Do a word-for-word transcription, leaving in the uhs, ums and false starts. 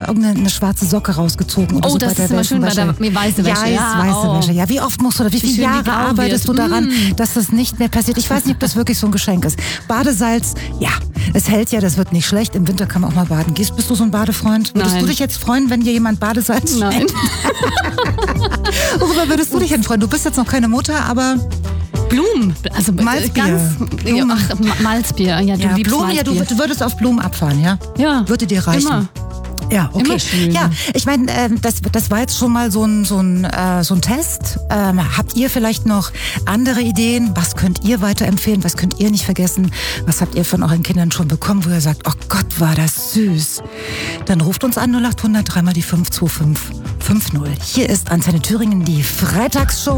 irgendeine eine schwarze Socke rausgezogen oder Oh, so das bei der ist immer schön bei der Wäschewäsche. weiße Wäsche. Ja, ist Ja, weiße oh. Wäsche. Ja, wie oft musst du oder wie viele schön die Jahre grau arbeitest wird. du daran, Mm. dass das nicht mehr passiert? Ich weiß nicht, ob das wirklich so ein Geschenk ist. Badesalz, ja, es hält ja, das wird nicht schlecht. Im Winter kann man auch mal baden. Gehst, bist du so ein Badefreund? Würdest Nein. du dich jetzt freuen, wenn dir jemand Badesalz Nein. schenkt? Worüber würdest du dich denn freuen? Du bist jetzt noch keine Mutter, aber Blumen. Also Malzbier. Ganz, ja, Blumen. ach, Ma- Malzbier. Ja, du ja, liebst Blumen, ja, Malzbier. du, du würdest auf Blumen abfahren, ja? Ja, Würde dir reichen? immer. Ja, okay. Immer schön. Ja, ich meine, ähm, das, das war jetzt schon mal so ein, so ein, äh, so ein Test. Ähm, habt ihr vielleicht noch andere Ideen? Was könnt ihr weiterempfehlen? Was könnt ihr nicht vergessen? Was habt ihr von euren Kindern schon bekommen, wo ihr sagt, oh Gott, war das süß? Dann ruft uns an null acht hundert, dreimal die fünf zwei fünf fünf null. Hier ist Antenne Thüringen, die Freitagsshow.